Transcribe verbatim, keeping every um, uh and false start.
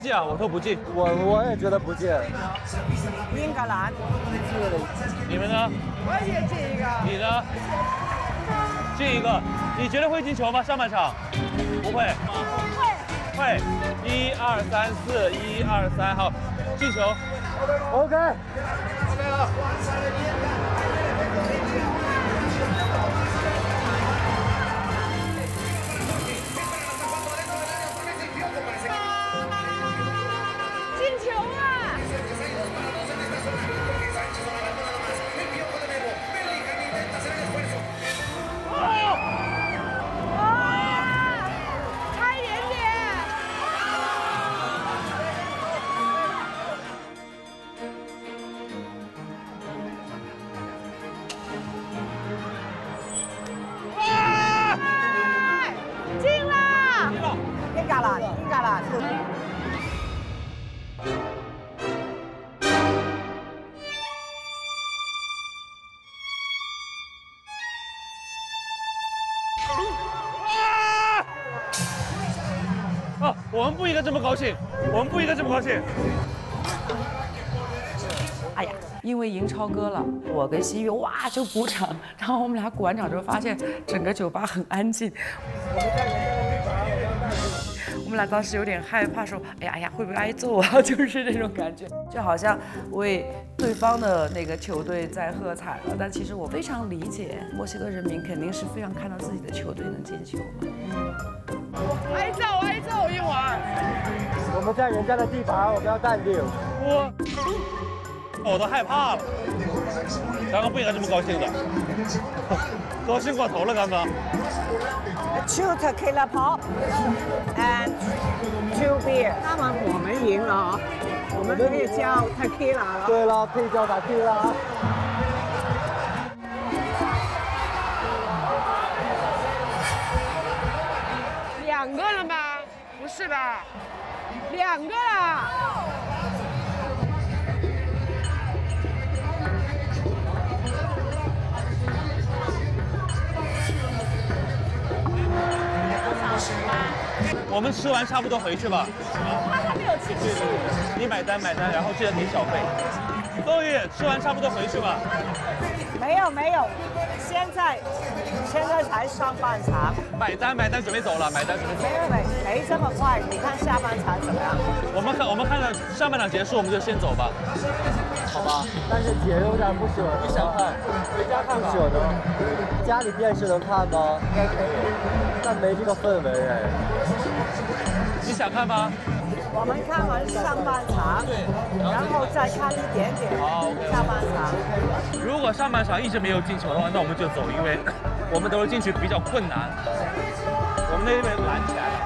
进啊，我说不进。 我我也觉得不进。 英格兰。 你们呢？ 我也进一个。 你呢？进一个。你觉得会进球吗？上半场？不会。 会。 会。一二三四，一二三，好，进球。 OK。 进球啊！差一点点。进了！英格兰，英格兰。 啊，我们不应该这么高兴，我们不应该这么高兴。 哎呀，因为赢超哥了，我跟西域哇就鼓掌，然后我们俩鼓完掌之后发现整个酒吧很安静。我们俩当时有点害怕，说哎呀哎呀会不会挨揍啊？就是这种感觉，就好像为对方的那个球队在喝彩了。但其实我非常理解墨西哥人民肯定是非常看到自己的球队能进球嘛。 挨揍挨揍一会儿。 我们在人家的地盘，我们要淡定。 我我都害怕了，刚刚不应该这么高兴的，高兴过头了刚刚。 Two tequila pop and two beer。那么我们赢了啊，我们可以叫 tequila 了。 对了，可以叫 tequila。 两个了吗？不是吧？两个了。 我们吃完差不多回去吧。 他还没有进去。 你买单买单，然后记得给小费。周宇，吃完差不多回去吧。 没有没有，现在现在才上半场。 买单买单，准备走了，买单准备走。 没有没没这么快，你看下半场怎么样？ 我们看我们看到上半场结束，我们就先走吧。 好吧，但是姐有点不舍得。 你想看？回家看吧。 不舍得。家里电视能看吗？应该可以。但没这个氛围哎。 你想看吗？ 我们看完上半场， 对， 然后再看一点点下半场。 如果上半场一直没有进球的话，那我们就走，因为我们都是进去比较困难。我们那边拦起来了。